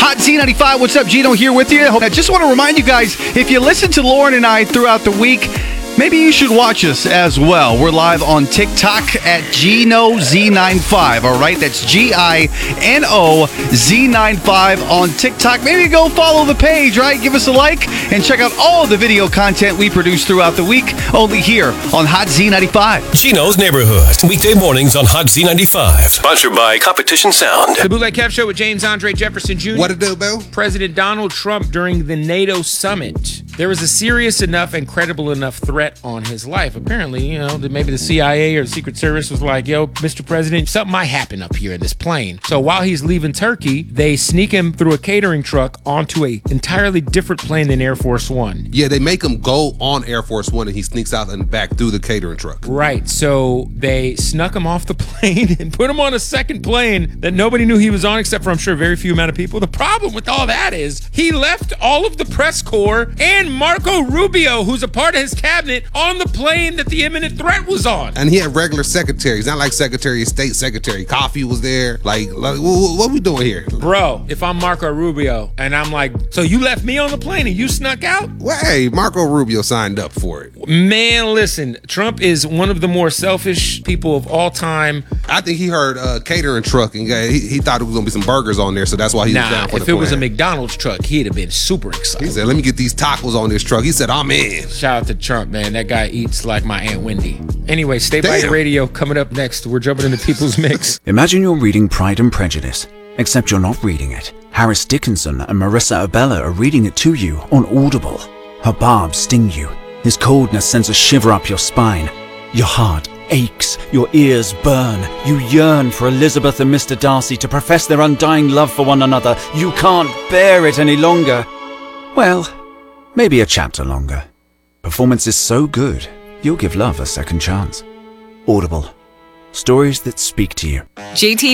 Hot Z95, what's up? Gino here with you. I just want to remind you guys, if you listen to Lauren and I throughout the week, maybe you should watch us as well. We're live on TikTok at GinoZ95, all right? That's GinoZ95 on TikTok. Maybe go follow the page, right? Give us a like and check out all the video content we produce throughout the week, only here on Hot Z95. Gino's Neighborhood, weekday mornings on Hot Z95. Sponsored by Competition Sound. The Bootleg Kev Show with James Andre Jefferson Jr. What it do, Bill? President Donald Trump during the NATO summit. There was a serious enough and credible enough threat on his life. Apparently, maybe the CIA or the Secret Service was like, yo, Mr. President, something might happen up here in this plane. So while he's leaving Turkey, they sneak him through a catering truck onto an entirely different plane than Air Force One. Yeah, they make him go on Air Force One and he sneaks out and back through the catering truck. Right, so they snuck him off the plane and put him on a second plane that nobody knew he was on except for, I'm sure, very few amount of people. The problem with all that is he left all of the press corps and Marco Rubio, who's a part of his cabinet, on the plane that the imminent threat was on. And he had regular secretaries, not like Secretary of State Secretary. Coffee was there. Like what we doing here? Bro, if I'm Marco Rubio and I'm like, so you left me on the plane and you snuck out? Well, hey, Marco Rubio signed up for it. Man, listen, Trump is one of the more selfish people of all time. I think he heard catering truck and he thought it was going to be some burgers on there, so that's why he was down for the if it was a McDonald's truck, he'd have been super excited. He said, let me get these tacos on this truck. He said, I'm in. Shout out to Trump, man. That guy eats like my Aunt Wendy. Anyway, stay by the radio. Coming up next, we're jumping into People's Mix. Imagine you're reading Pride and Prejudice, except you're not reading it. Harris Dickinson and Marissa Abella are reading it to you on Audible. Her barbs sting you. His coldness sends a shiver up your spine. Your heart aches, your ears burn. You yearn for Elizabeth and Mr. Darcy to profess their undying love for one another. You can't bear it any longer. Well, maybe a chapter longer. Performance is so good, you'll give love a second chance. Audible. Stories that speak to you. JT